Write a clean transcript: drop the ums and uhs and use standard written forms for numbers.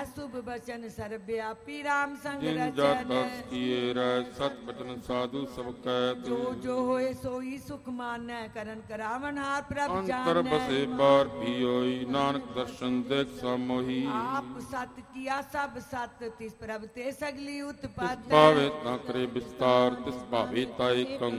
शुभ बचन सर्वव्यापी राम संग जिन रचन जाता किए रह सत बचन साधु सब कहत जो जो होए सोई सुख मानै करन करावन हार प्रभ अंतर जानै बसे बार भी होई नानक दर्शन देख समोही आप सत किया सब सत तिस प्रभ ते सगली तिस उत्पत्ति पावे ता करे विस्तार तिस पावे ताई